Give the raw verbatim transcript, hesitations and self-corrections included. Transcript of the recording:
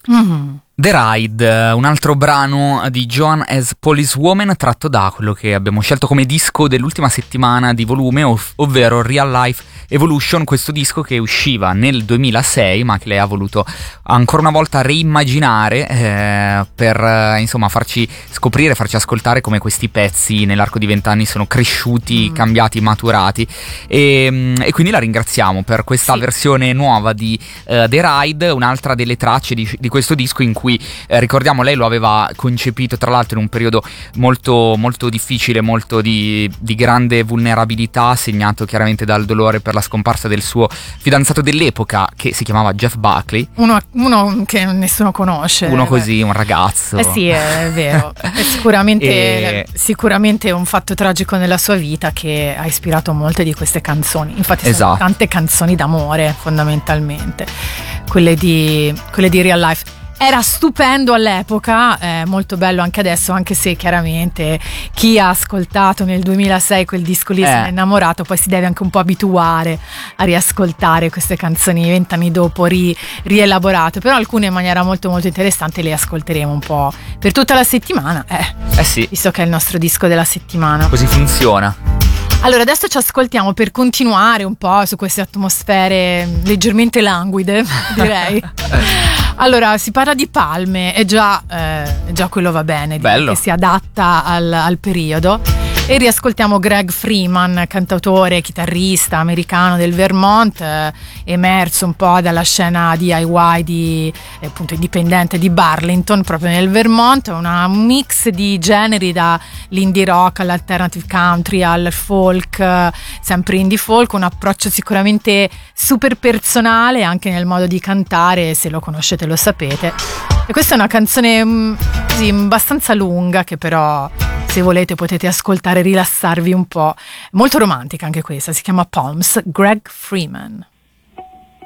Mm-hmm. The Ride, un altro brano di Joan as Policewoman tratto da quello che abbiamo scelto come disco dell'ultima settimana di volume, ov- ovvero Real Life Evolution, questo disco che usciva nel duemilasei ma che lei ha voluto ancora una volta reimmaginare eh, per eh, insomma farci scoprire, farci ascoltare come questi pezzi nell'arco di vent'anni sono cresciuti, mm. cambiati, maturati e, e quindi la ringraziamo per questa sì. versione nuova di uh, The Ride, un'altra delle tracce di, di questo disco in cui Eh, ricordiamo lei lo aveva concepito tra l'altro in un periodo molto molto difficile, molto di, di grande vulnerabilità, segnato chiaramente dal dolore per la scomparsa del suo fidanzato dell'epoca che si chiamava Jeff Buckley, uno, uno che nessuno conosce, uno così, un ragazzo. Eh sì, è vero, è sicuramente, e... sicuramente un fatto tragico nella sua vita che ha ispirato molte di queste canzoni, infatti esatto. sono tante canzoni d'amore fondamentalmente, quelle di, quelle di Real Life. Era stupendo all'epoca, eh, molto bello anche adesso, anche se chiaramente chi ha ascoltato nel duemilasei quel disco lì eh. se n'è innamorato, poi si deve anche un po' abituare a riascoltare queste canzoni vent'anni dopo ri, rielaborate, però alcune in maniera molto molto interessante le ascolteremo un po' per tutta la settimana, eh, eh sì. visto che è il nostro disco della settimana. Così funziona. Allora adesso ci ascoltiamo per continuare un po' su queste atmosfere leggermente languide, direi. Allora, si parla di palme, è già, eh, è già quello va bene, che si adatta al, al periodo. E riascoltiamo Greg Freeman, cantautore, chitarrista americano del Vermont, eh, emerso un po' dalla scena D I Y di, eh, appunto indipendente di Burlington, proprio nel Vermont, una, un mix di generi dall'indie rock all'alternative country al folk, eh, sempre indie folk, un approccio sicuramente super personale anche nel modo di cantare, se lo conoscete lo sapete. E questa è una canzone mh, così, abbastanza lunga che però se volete potete ascoltare e rilassarvi un po', molto romantica anche questa, si chiama Palms, Greg Freeman.